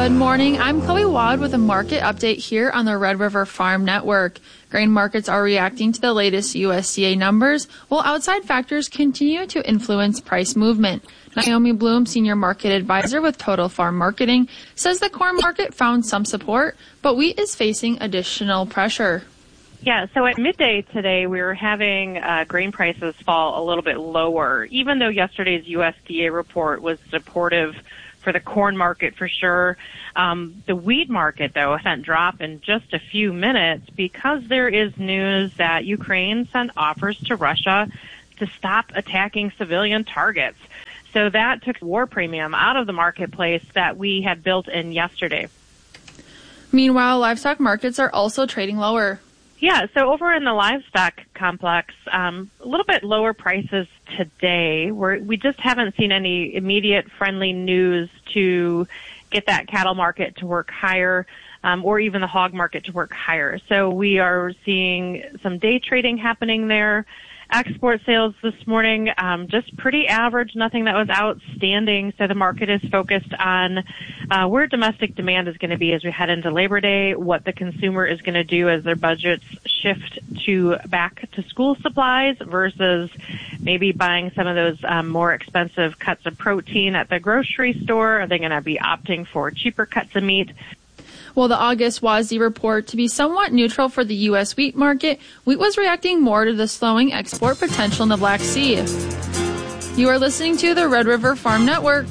Good morning. I'm Chloe Wad with a market update here on the Red River Farm Network. Grain markets are reacting to the latest USDA numbers, while outside factors continue to influence price movement. Naomi Bloom, Senior Market Advisor with Total Farm Marketing, says the corn market found some support, but wheat is facing additional pressure. Yeah, so at midday today, we were having grain prices fall a little bit lower, even though yesterday's USDA report was supportive for the corn market for sure. The wheat market, though, sent drop in just a few minutes because there is news that Ukraine sent offers to Russia to stop attacking civilian targets. So that took war premium out of the marketplace that we had built in yesterday. Meanwhile, livestock markets are also trading lower. Yeah, so over in the livestock complex, a little bit lower prices today. We just haven't seen any immediate friendly news to get that cattle market to work higher, or even the hog market to work higher. So we are seeing some day trading happening there. Export sales this morning, just pretty average, nothing that was outstanding. So the market is focused on where domestic demand is going to be as we head into Labor Day, what the consumer is going to do as their budgets shift to back to school supplies versus maybe buying some of those more expensive cuts of protein at the grocery store. Are they going to be opting for cheaper cuts of meat? While the August WASDE report to be somewhat neutral for the U.S. wheat market, wheat was reacting more to the slowing export potential in the Black Sea. You are listening to the Red River Farm Network.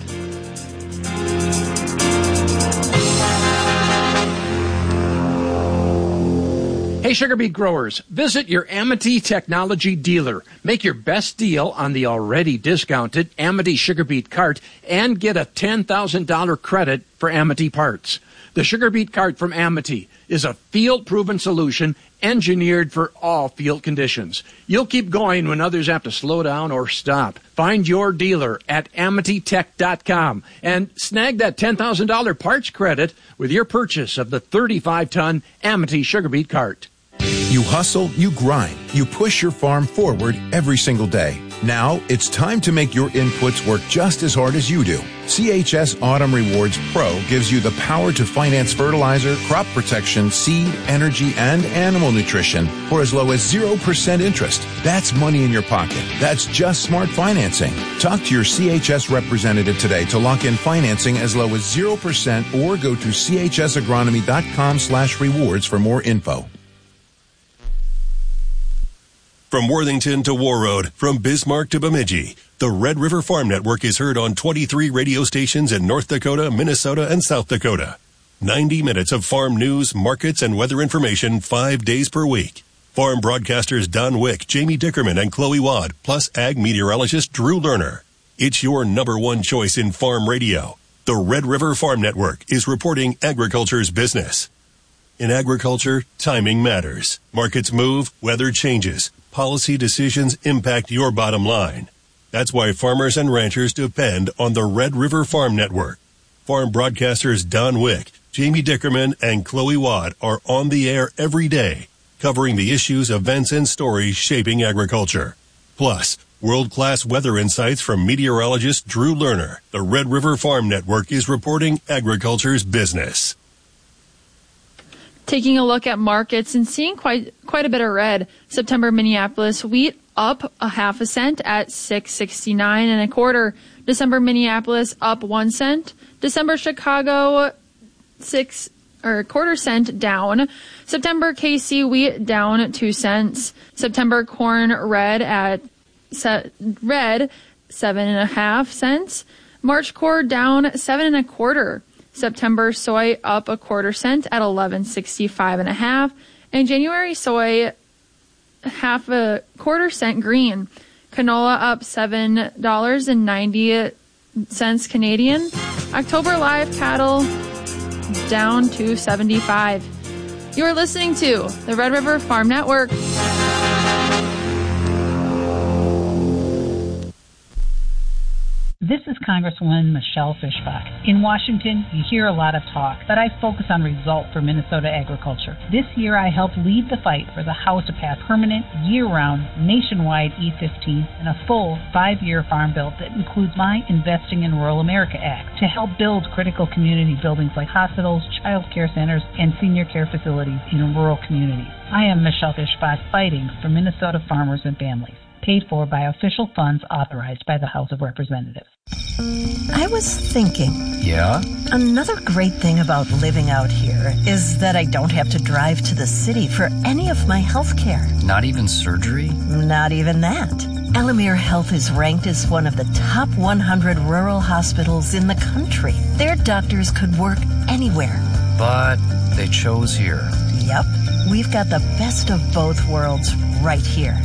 Hey, sugar beet growers, visit your Amity Technology dealer. Make your best deal on the already discounted Amity sugar beet cart and get a $10,000 credit for Amity parts. The sugar beet cart from Amity is a field-proven solution engineered for all field conditions. You'll keep going when others have to slow down or stop. Find your dealer at AmityTech.com and snag that $10,000 parts credit with your purchase of the 35-ton Amity sugar beet cart. You hustle, you grind, you push your farm forward every single day. Now it's time to make your inputs work just as hard as you do. CHS Autumn Rewards Pro gives you the power to finance fertilizer, crop protection, seed, energy, and animal nutrition for as low as 0% interest. That's money in your pocket. That's just smart financing. Talk to your CHS representative today to lock in financing as low as 0% or go to chsagronomy.com/rewards for more info. From Worthington to Warroad, from Bismarck to Bemidji, the Red River Farm Network is heard on 23 radio stations in North Dakota, Minnesota, and South Dakota. 90 minutes of farm news, markets, and weather information 5 days per week. Farm broadcasters Don Wick, Jamie Dickerman, and Chloe Wad, plus ag meteorologist Drew Lerner. It's your number one choice in farm radio. The Red River Farm Network is reporting agriculture's business. In agriculture, timing matters. Markets move, weather changes. Policy decisions impact your bottom line. That's why farmers and ranchers depend on the Red River Farm Network. Farm broadcasters Don Wick, Jamie Dickerman, and Chloe Wad are on the air every day, covering the issues, events, and stories shaping agriculture. Plus, world-class weather insights from meteorologist Drew Lerner. The Red River Farm Network is reporting agriculture's business. Taking a look at markets and seeing quite a bit of red. September Minneapolis wheat up 0.5 cent at $6.69 1/4. December Minneapolis up 1 cent. December Chicago 1/4 cent down. September KC wheat down 2 cents. September corn red at red 7.5 cents. March corn down 7 1/4. September soy up 1/4 cent at 11.65 1/2, and January soy 1/4 cent green. Canola up $7.90 Canadian. October live cattle down to 75. You are listening to the Red River Farm Network. This is Congresswoman Michelle Fischbach. In Washington, you hear a lot of talk, but I focus on results for Minnesota agriculture. This year, I helped lead the fight for the House to pass permanent, year-round, nationwide E-15 and a full 5-year farm bill that includes my Investing in Rural America Act to help build critical community buildings like hospitals, child care centers, and senior care facilities in rural communities. I am Michelle Fischbach, fighting for Minnesota farmers and families. Paid for by official funds authorized by the House of Representatives. I was thinking. Yeah? Another great thing about living out here is that I don't have to drive to the city for any of my health care. Not even surgery? Not even that. Elamere Health is ranked as one of the top 100 rural hospitals in the country. Their doctors could work anywhere. But they chose here. Yep. We've got the best of both worlds right here.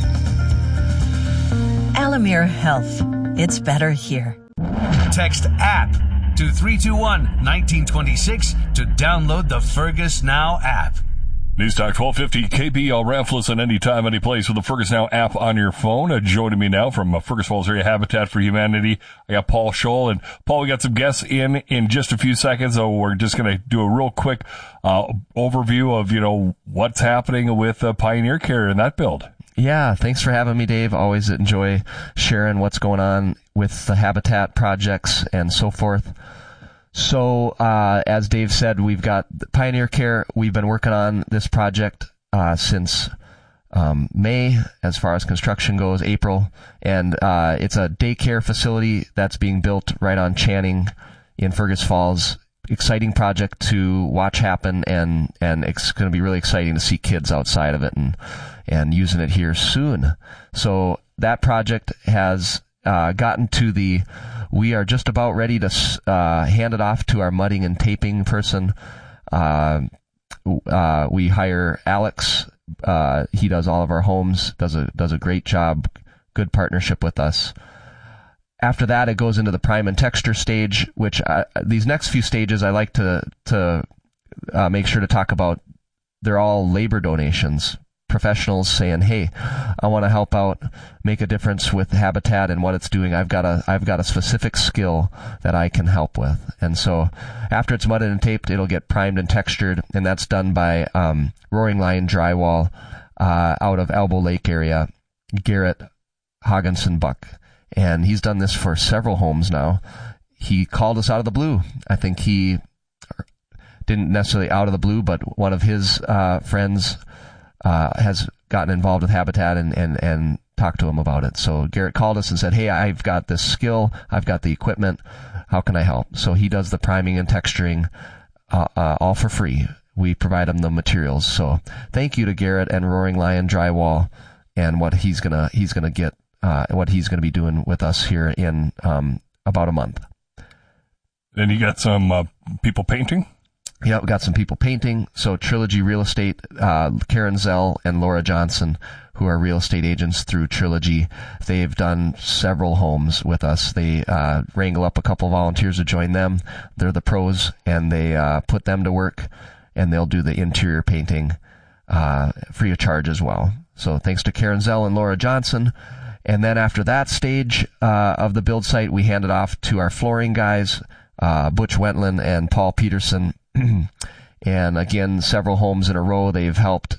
Elamere Health. It's better here. Text APP to 321-1926 to download the Fergus Now app. News Talk 1250 KBL Ramp. Listen anytime, any place with the Fergus Now app on your phone. Joining me now from Fergus Falls Area Habitat for Humanity, I got Paul Scholl. And Paul, we got some guests in just a few seconds, so we're just going to do a real quick overview of, what's happening with Pioneer Care in that build. Yeah, thanks for having me, Dave. Always enjoy sharing what's going on with the Habitat projects and so forth. So, as Dave said, we've got Pioneer Care. We've been working on this project since May, as far as construction goes, April. And it's a daycare facility that's being built right on Channing in Fergus Falls. Exciting project to watch happen, and it's going to be really exciting to see kids outside of it and using it here soon. So that project has gotten to we are just about ready to hand it off to our mudding and taping person. We hire Alex. He does all of our homes, does a great job, good partnership with us. After that, it goes into the prime and texture stage, which these next few stages I like to make sure to talk about. They're all labor donations, professionals saying, "Hey, I want to help out, make a difference with Habitat and what it's doing. I've got a specific skill that I can help with." And so, after it's mudded and taped, it'll get primed and textured, and that's done by Roaring Lion Drywall out of Elbow Lake area, Garrett Hogginson Buck. And he's done this for several homes now. He called us out of the blue. I think he didn't necessarily out of the blue, but one of his friends has gotten involved with Habitat and talked to him about it. So Garrett called us and said, "Hey, I've got this skill. I've got the equipment. How can I help?" So he does the priming and texturing all for free. We provide him the materials. So thank you to Garrett and Roaring Lion Drywall and what he's gonna get. What he's going to be doing with us here in about a month. Then you got some people painting? Yeah, we got some people painting. So Trilogy Real Estate, Karen Zell and Laura Johnson, who are real estate agents through Trilogy, they've done several homes with us. They wrangle up a couple volunteers to join them. They're the pros, and they put them to work, and they'll do the interior painting free of charge as well. So thanks to Karen Zell and Laura Johnson. And then after that stage of the build site, we hand it off to our flooring guys, Butch Wentland and Paul Peterson. And again, several homes in a row, they've helped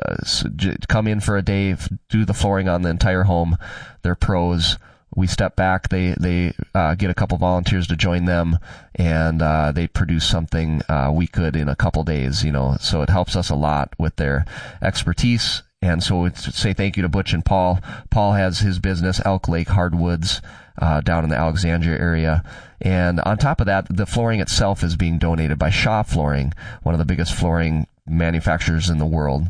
come in for a day, do the flooring on the entire home. They're pros. We step back. They get a couple volunteers to join them, and they produce something we could in a couple days. So it helps us a lot with their expertise. And so we'd say thank you to Butch and Paul. Paul has his business, Elk Lake Hardwoods, down in the Alexandria area. And on top of that, the flooring itself is being donated by Shaw Flooring, one of the biggest flooring manufacturers in the world,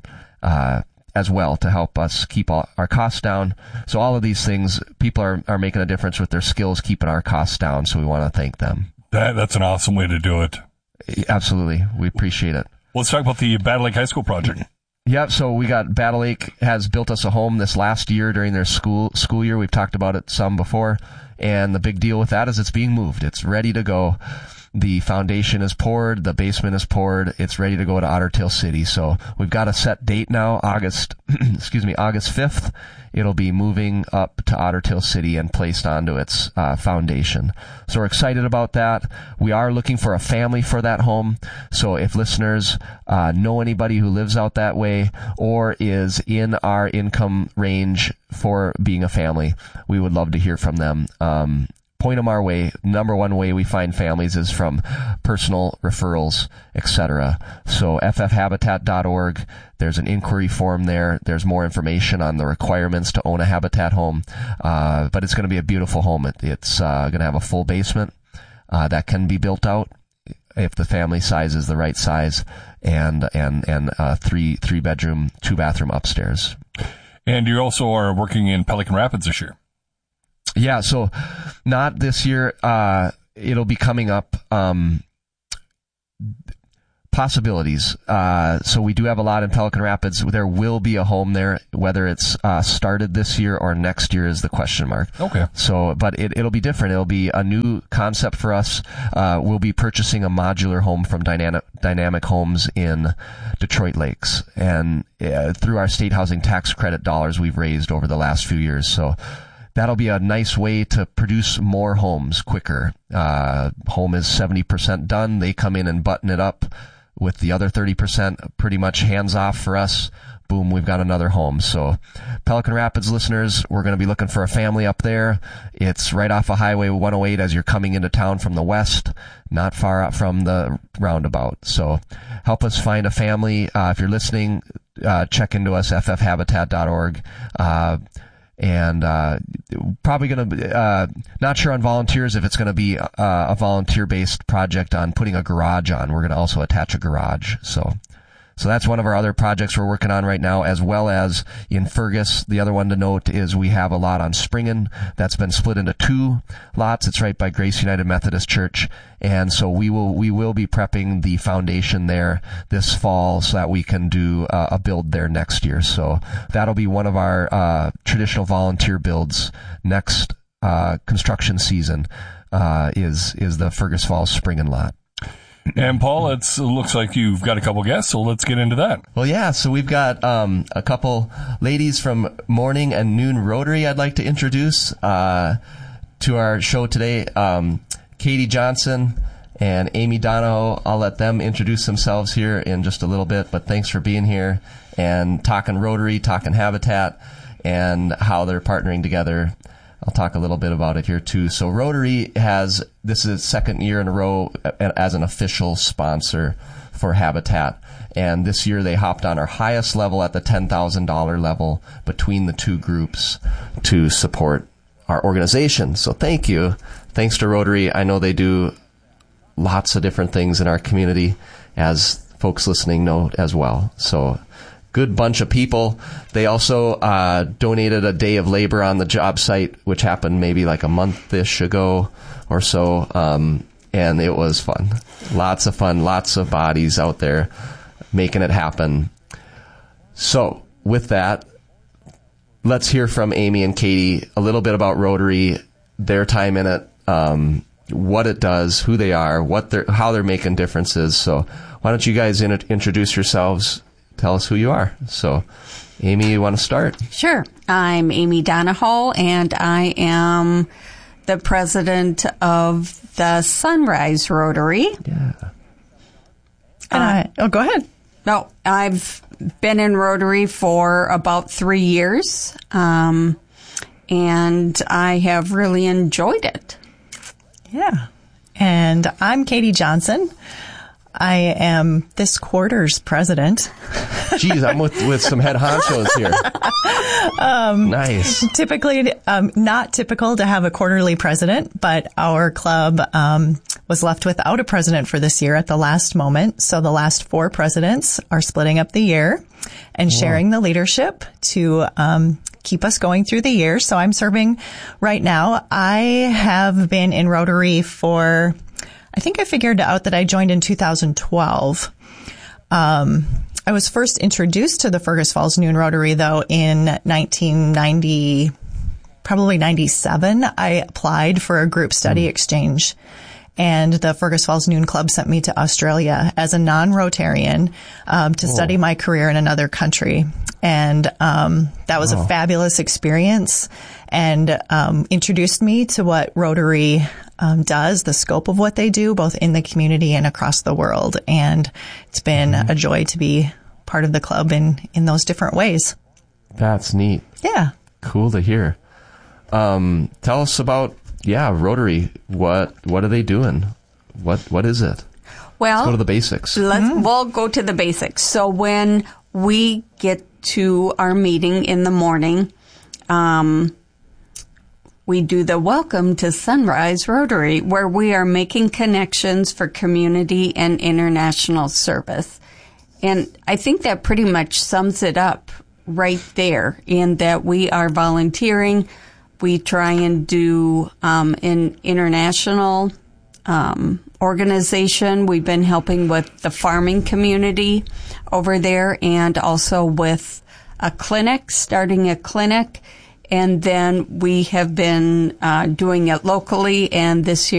as well, to help us keep our costs down. So all of these things, people are making a difference with their skills, keeping our costs down. So we want to thank them. That's an awesome way to do it. Absolutely. We appreciate it. Let's talk about the Battle Lake High School project. Yep, so we got Battle Lake has built us a home this last year during their school year. We've talked about it some before, and the big deal with that is it's being moved. It's ready to go. The foundation is poured. The basement is poured. It's ready to go to Otter Tail City. So we've got a set date now, August 5th. It'll be moving up to Otter Tail City and placed onto its foundation. So we're excited about that. We are looking for a family for that home. So if listeners know anybody who lives out that way or is in our income range for being a family, we would love to hear from them. Point them our way. Number one way we find families is from personal referrals, etc. So ffhabitat.org, there's an inquiry form there. There's more information on the requirements to own a Habitat home. But it's going to be a beautiful home. It's going to have a full basement that can be built out if the family size is the right size, and a three bedroom, 2-bathroom upstairs. And you also are working in Pelican Rapids this year. Yeah, so not this year. It'll be coming up. Possibilities. So we do have a lot in Pelican Rapids. There will be a home there. Whether it's started this year or next year is the question mark. Okay. So, but it'll be different. It'll be a new concept for us. We'll be purchasing a modular home from Dynamic Homes in Detroit Lakes, and through our state housing tax credit dollars we've raised over the last few years. So that'll be a nice way to produce more homes quicker. Home is 70% done. They come in and button it up with the other 30% pretty much hands off for us. Boom, we've got another home. So Pelican Rapids listeners, we're going to be looking for a family up there. It's right off of Highway 108 as you're coming into town from the west, not far out from the roundabout. So help us find a family. If you're listening, check into us, ffhabitat.org. And probably going to not sure on volunteers if it's going to be a volunteer-based project on putting a garage on. We're going to also attach a garage. So that's one of our other projects we're working on right now, as well as in Fergus. The other one to note is we have a lot on Springen that's been split into 2 lots. It's right by Grace United Methodist Church. And so we will be prepping the foundation there this fall so that we can do a build there next year. So that'll be one of our traditional volunteer builds next construction season is the Fergus Falls Springen lot. And Paul, it looks like you've got a couple guests, so let's get into that. Well, yeah, so we've got a couple ladies from Morning and Noon Rotary I'd like to introduce to our show today. Katie Johnson and Amy Donahoe. I'll let them introduce themselves here in just a little bit, but thanks for being here and talking Rotary, talking Habitat, and how they're partnering together. I'll talk a little bit about it here too. So Rotary this is its second year in a row as an official sponsor for Habitat. And this year they hopped on our highest level at the $10,000 level between the 2 groups to support our organization. So thank you. Thanks to Rotary. I know they do lots of different things in our community, as folks listening know as well. So good bunch of people. They also donated a day of labor on the job site, which happened maybe like a month-ish ago or so, and it was fun. Lots of fun, lots of bodies out there making it happen. So with that, let's hear from Amy and Katie a little bit about Rotary, their time in it, what it does, who they are, how they're making differences. So why don't you guys introduce yourselves? Tell us who you are. So, Amy, you want to start? Sure. I'm Amy Donahoe, and I am the president of the Sunrise Rotary. Yeah. Go ahead. No, I've been in Rotary for about 3 years, and I have really enjoyed it. Yeah. And I'm Katie Johnson. I am this quarter's president. Geez, I'm with some head honchos here. Nice. Typically, not typical to have a quarterly president, but our club was left without a president for this year at the last moment. So the last 4 presidents are splitting up the year and sharing the leadership to keep us going through the year. So I'm serving right now. I have been in Rotary for, I think I figured out that I joined in 2012. I was first introduced to the Fergus Falls Noon Rotary, though, in 1990, probably 97. I applied for a group study exchange. And the Fergus Falls Noon Club sent me to Australia as a non-Rotarian to study my career in another country. And that was a fabulous experience and introduced me to what Rotary does, the scope of what they do, both in the community and across the world. And it's been a joy to be part of the club in those different ways. That's neat. Yeah. Cool to hear. Tell us about Rotary. What are they doing? What is it? Well, let's go to the basics. We'll go to the basics. So when we get to our meeting in the morning, we do the Welcome to Sunrise Rotary, where we are making connections for community and international service. And I think that pretty much sums it up right there, in that we are volunteering. We try and do an international organization. We've been helping with the farming community over there, and also with starting a clinic. And then we have been doing it locally, and this year